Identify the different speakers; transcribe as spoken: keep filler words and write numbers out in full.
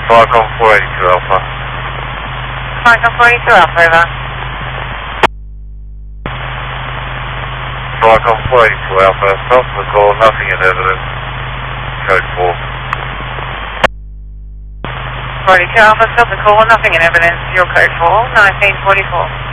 Speaker 1: Falcon four eighty-two Alpha.
Speaker 2: Falcon four eighty-two Alpha, over.
Speaker 1: Falcon four eighty-two Alpha, stop the call, nothing in evidence. Code four.
Speaker 2: four eighty-two Alpha, stop the call, nothing in evidence. Your code four, nineteen forty-four.